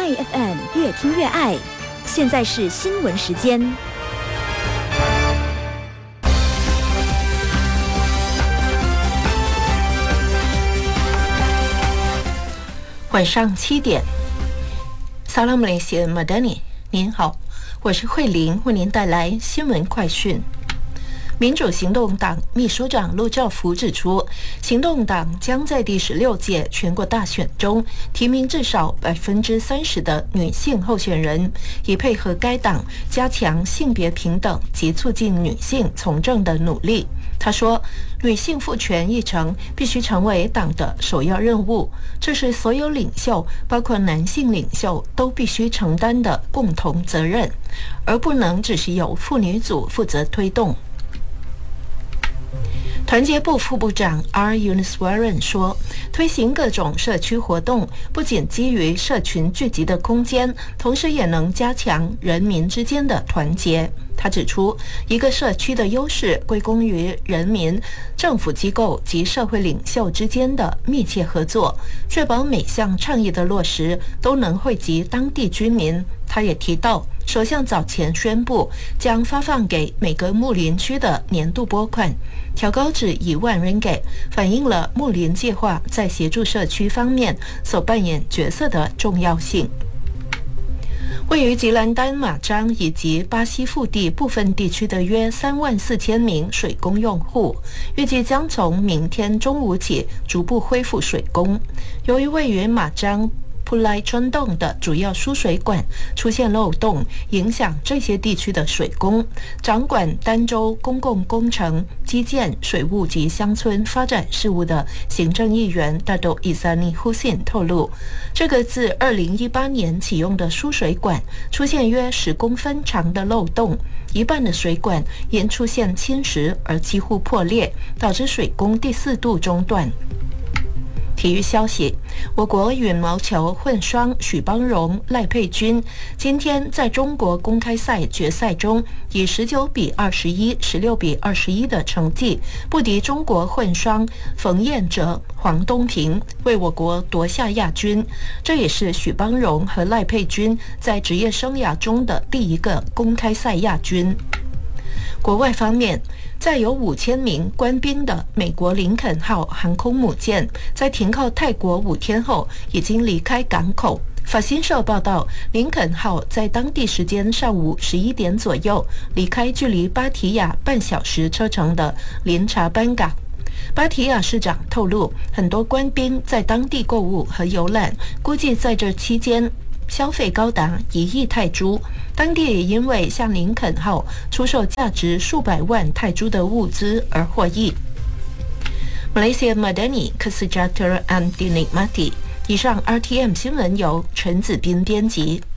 爱 FM 越听越爱，现在是新闻时间。 晚上7点，萨拉姆雷西马丹尼，您好，我是慧玲，为您带来新闻快讯。民主行动党秘书长陆兆福指出，行动党将在第16届全国大选中提名至少30%的女性候选人，以配合该党加强性别平等及促进女性从政的努力。他说，女性赋权议程必须成为党的首要任务，这是所有领袖，包括男性领袖，都必须承担的共同责任，而不能只是由妇女组负责推动。团结部副部长 R. Yuniswaran 说，推行各种社区活动不仅基于社群聚集的空间，同时也能加强人民之间的团结。他指出，一个社区的优势归功于人民、政府机构及社会领袖之间的密切合作，确保每项倡议的落实都能惠及当地居民。他也提到，首相早前宣布将发放给每个睦邻区的年度拨款调高至1万ringgit，反映了睦邻计划在协助社区方面所扮演角色的重要性。位于吉兰丹马章以及巴西腹地部分地区的约34000名水供用户，预计将从明天中午起逐步恢复水供。由于位于马章普莱村洞的主要输水管出现漏洞，影响这些地区的水供。掌管丹州公共工程、基建、水务及乡村发展事务的行政议员大都伊萨尼胡辛透露，这个自2018年启用的输水管出现约10公分长的漏洞，一半的水管因出现侵蚀而几乎破裂，导致水供第4度中断。体育消息，我国羽毛球混双许邦荣、赖佩君今天在中国公开赛决赛中以19-21、16-21的成绩不敌中国混双冯彦哲、黄东萍，为我国夺下亚军。这也是许邦荣和赖佩君在职业生涯中的第一个公开赛亚军。国外方面，载有5000名官兵的美国林肯号航空母舰在停靠泰国5天后已经离开港口。法新社报道，林肯号在当地时间上午11点左右离开距离芭提雅半小时车程的林查班港。芭提雅市长透露，很多官兵在当地购物和游览，估计在这期间消费高达1亿泰铢，当地也因为向林肯号出售价值数百万泰铢的物资而获益。Malaysia Madani Kesejahteraan Dinikmati。以上 RTM 新闻由陈子斌编辑。